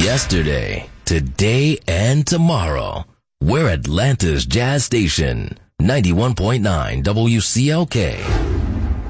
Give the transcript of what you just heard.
Yesterday, today, and tomorrow. We're Atlanta's Jazz Station. 91.9 WCLK.